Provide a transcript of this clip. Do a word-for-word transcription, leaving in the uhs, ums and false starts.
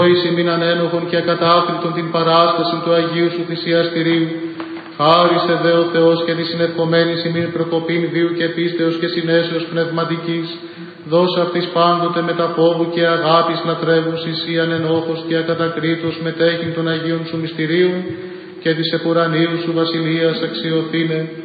εις ημίν ανένοχον και ακατάκριτον την παράσταση του Αγίου σου θυσιαστηρίου. Χάρισε δε ο Θεός και τη συνερχομένη ημίν προκοπήν βίου και πίστεως και συνέσεως πνευματικής. Δώσ' αυτής πάντοτε με τα φόβου και αγάπης λατρεύους εσύ ανενόχος και ακατακρίτως μετέχειν των Αγίων σου μυστηρίων και της επουρανίου σου βασιλείας αξιοθήνε.